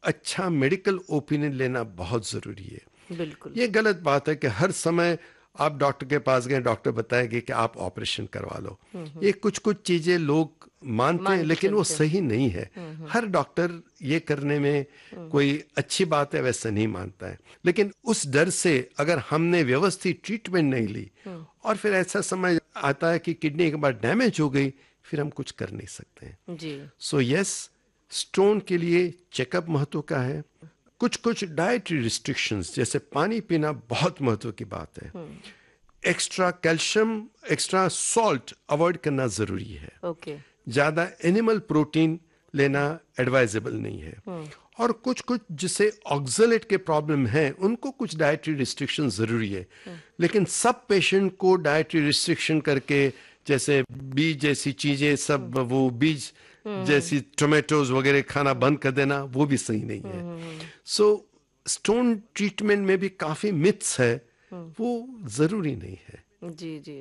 अच्छा medical opinion लेना बहुत ज़रूरी है। बिल्कुल। ये गलत बात है कि हर समय आप डॉक्टर के पास गए, डॉक्टर बताएंगे कि आप ऑपरेशन करवा लो। ये कुछ कुछ चीज़ें लोग मानते हैं मान के लेकिन वो चलते हैं। सही नहीं है। हर डॉक्टर ये करने में कोई अच्छी बात है वैसा नहीं मानता है, लेकिन उस डर से अगर हमने व्यवस्थित ट्रीटमेंट नहीं ली और फिर ऐसा समझ आता है कि किडनी एक बार डैमेज हो गई, फिर हम कुछ कर नहीं सकते हैं। जी। सो यस, स्टोन के लिए चेकअप महत्व का है। कुछ कुछ डाइटरी रिस्ट्रिक्शंस जैसे पानी पीना बहुत महत्व की बात है। Extra calcium, extra salt avoid करना जरूरी है। ओके। ज़्यादा एनिमल प्रोटीन लेना एडवाइजेबल नहीं है। और कुछ कुछ जिसे ऑक्सलेट के प्रॉब्लम है उनको कुछ डाइटरी रिस्ट्रिक्शन ज़रूरी है। लेकिन सब पेशेंट को डाइटरी रिस्ट्रिक्शन करके, जैसे बीज जैसी चीज़ें, सब वो बीज जैसी टोमेटोज वगैरह खाना बंद कर देना, वो भी सही नहीं है। सो स्टोन ट्रीटमेंट में भी काफ़ी मिथ्स है, वो ज़रूरी नहीं है। जी, जी।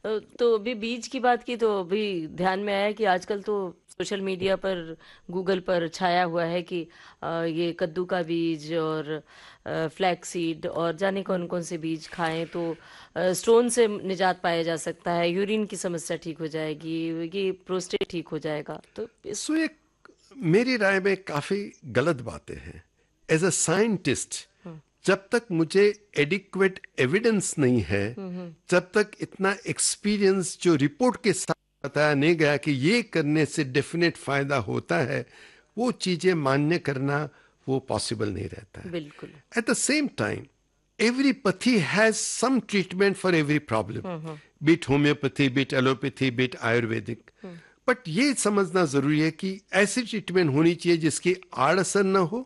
तो अभी बीज की बात की तो अभी ध्यान में आया कि आजकल तो सोशल मीडिया पर, गूगल पर छाया हुआ है कि ये कद्दू का बीज और फ्लैक्स सीड और जाने कौन-कौन से बीज खाएँ तो स्टोन से निजात पाया जा सकता है, यूरिन की समस्या ठीक हो जाएगी, ये प्रोस्टेट ठीक हो जाएगा। तो इस सो ये मेरी राय में काफ़ी गलत बातें हैं। एज अ साइंटिस्ट, जब तक मुझे एडिक्वेट एविडेंस नहीं है, जब तक इतना एक्सपीरियंस जो रिपोर्ट के साथ बताया नहीं गया कि ये करने से डेफिनेट फायदा होता है, वो चीजें मान्य करना वो पॉसिबल नहीं रहता है। बिल्कुल। At the same time, every pathy has some treatment for every problem, be it homeopathy, be it allopathy, be it ayurvedic. But ये समझना जरूरी है कि ऐसी ट्रीटमेंट होनी चाहिए जिसकी आड़ असर ना हो।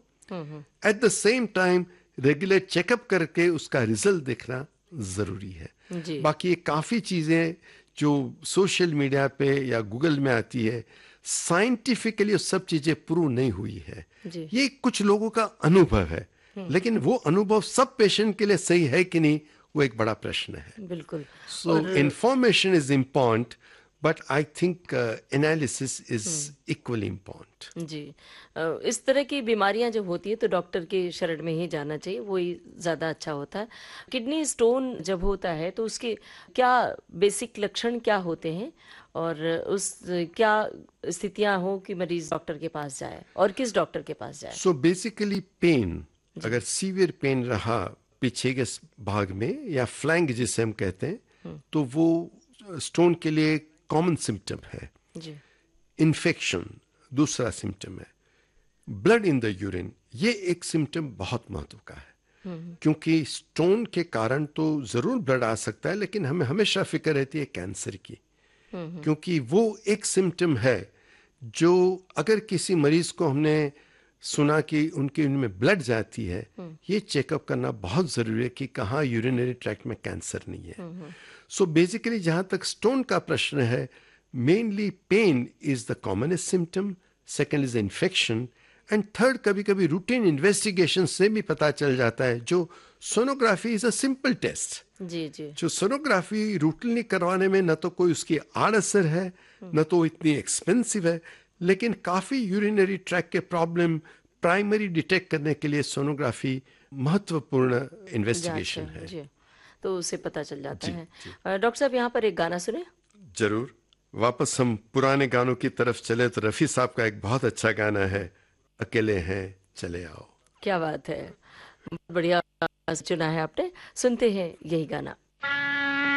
At the same time regular checkup करके उसका रिजल्ट देखना जरूरी है। जी, बाकी ये काफ़ी चीज़ें जो सोशल मीडिया पे या गूगल में आती है, साइंटिफिकली वो सब चीज़ें प्रूव नहीं हुई है। जी। ये कुछ लोगों का अनुभव है, लेकिन वो अनुभव सब पेशेंट के लिए सही है कि नहीं, वो एक बड़ा प्रश्न है। बिल्कुल। सो और information is important, but I think analysis is equally important. जी। इस तरह की बीमारियां जब होती है तो डॉक्टर के शरण में ही जाना चाहिए, वही ज़्यादा अच्छा होता है। किडनी स्टोन जब होता है तो उसके क्या बेसिक लक्षण क्या होते हैं और उस क्या स्थितियां हो कि मरीज डॉक्टर के पास जाए और किस डॉक्टर के पास जाए? सो बेसिकली पेन, जी। अगर सीवियर पेन रहा पीछे के भाग में या फ्लैंक जिसे हम कहते हैं, तो वो स्टोन के लिए कॉमन सिम्टम है। जी। इन्फेक्शन दूसरा सिम्टम है। ब्लड इन द यूरिन, ये एक सिम्टम बहुत महत्व का है, क्योंकि स्टोन के कारण तो जरूर ब्लड आ सकता है, लेकिन हमें हमेशा फिक्र रहती है कैंसर की, क्योंकि वो एक सिम्टम है जो अगर किसी मरीज को हमने सुना कि उनके उनमें ब्लड जाती है, ये चेकअप करना बहुत ज़रूरी है कि कहाँ यूरिनरी ट्रैक्ट में कैंसर नहीं है। सो बेसिकली जहाँ तक स्टोन का प्रश्न है, mainly pen is the commonest symptom, second is infection, and third कभी कभी रूटीन इन्वेस्टिगेशन से भी पता चल जाता है। जो sonography is a simple test, जी। जी। जो सोनोग्राफी रूटीनली करवाने में न तो कोई उसकी आड़ असर है, न तो इतनी एक्सपेंसिव है, लेकिन काफ़ी यूरिनरी ट्रैक के प्रॉब्लम प्राइमरी डिटेक्ट करने के लिए सोनोग्राफी महत्वपूर्ण जांच इन्वेस्टिगेशन है है। जी। तो उससे पता चल जाता जी है। जी, डॉक्टर साहब यहाँ पर एक गाना सुने। जरूर। वापस हम पुराने गानों की तरफ चले तो रफ़ी साहब का एक बहुत अच्छा गाना है, अकेले हैं चले आओ। क्या बात है, बहुत बढ़िया चुना है आपने। सुनते हैं यही गाना।